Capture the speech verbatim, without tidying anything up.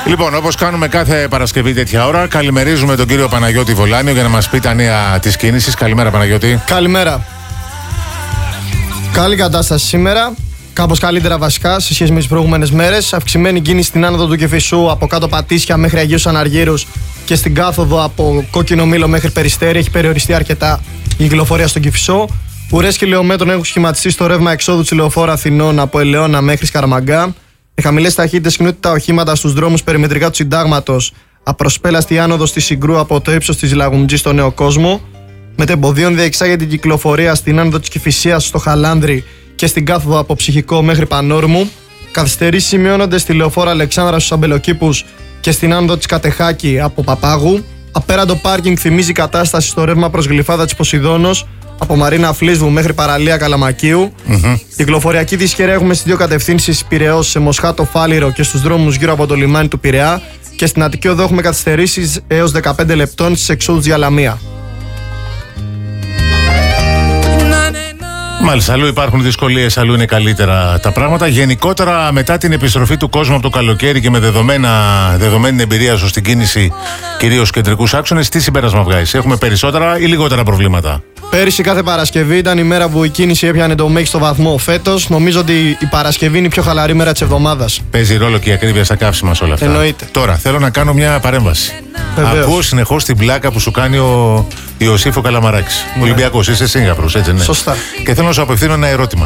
Λοιπόν, όπως κάνουμε κάθε Παρασκευή τέτοια ώρα, καλημερίζουμε τον κύριο Παναγιώτη Βολάνιο για να μας πει τα νέα της κίνησης. Καλημέρα, Παναγιώτη. Καλημέρα. Καλή κατάσταση σήμερα. Κάπως καλύτερα βασικά σε σχέση με τις προηγούμενες μέρες. Αυξημένη κίνηση στην άνοδο του Κηφισού από κάτω Πατήσια μέχρι Αγίους Αναργύρους και στην κάθοδο από Κόκκινο Μήλο μέχρι Περιστέρι. Έχει περιοριστεί αρκετά η κυκλοφορία στον Κηφισό. Ουρές χιλιόμετρων έχουν σχηματιστεί στο ρεύμα εξόδου της Λεωφόρου Αθηνών από Ελαιώνα μέχρι Σκαραμαγκά. Με χαμηλές ταχύτητες κινούνται τα οχήματα στους δρόμους περιμετρικά του Συντάγματος. Απροσπέλαστη άνοδο στη Συγκρού από το ύψος της Λαγουμτζής στο Νέο Κόσμο. Μετεμποδίων διεξάγεται την κυκλοφορία στην άνοδο της Κηφισίας στο Χαλάνδρι και στην κάθοδο από Ψυχικό μέχρι Πανόρμου. Καθυστερήσεις σημειώνονται στη Λεωφόρο Αλεξάνδρα στους Αμπελοκήπους και στην άνοδο της Κατεχάκη από Παπάγου. Απέραντο πάρκινγκ θυμίζει κατάσταση στο ρεύμα προς Γλυφάδα της Ποσειδώνος από Μαρίνα Φλίσβου μέχρι Παραλία Καλαμακίου. Mm-hmm. Κυκλοφοριακή δυσχερία έχουμε στις δύο κατευθύνσεις Πειραιώς σε Μοσχάτο Φάληρο και στους δρόμους γύρω από το λιμάνι του Πειραιά. Και στην Αττική Οδό έχουμε καθυστερήσεις έως δεκαπέντε λεπτών στις εξόδους για Λαμία. Μάλιστα, αλλού υπάρχουν δυσκολίες, αλλού είναι καλύτερα τα πράγματα. Γενικότερα, μετά την επιστροφή του κόσμου από το καλοκαίρι και με δεδομένα, δεδομένη εμπειρία σου στην κίνηση, κυρίως κεντρικούς άξονες, τι συμπέρασμα βγάζεις? Έχουμε περισσότερα ή λιγότερα προβλήματα? Πέρυσι κάθε Παρασκευή ήταν η μέρα που η κίνηση έπιανε το μέγιστο βαθμό. Φέτος νομίζω ότι η Παρασκευή είναι η πιο χαλαρή μέρα της εβδομάδας. Παίζει ρόλο και η ακρίβεια στα καύσιμα σε όλα αυτά. Εννοείται. Τώρα θέλω να κάνω μια παρέμβαση. Βεβαίως. Ακούω συνεχώς την πλάκα που σου κάνει ο Ιωσήφ ο Καλαμαράκης. Ναι. Ολυμπιακός, είσαι σύγγραφρος, έτσι, ναι. Σωστά. Και θέλω να σου απευθύνω ένα ερώτημα.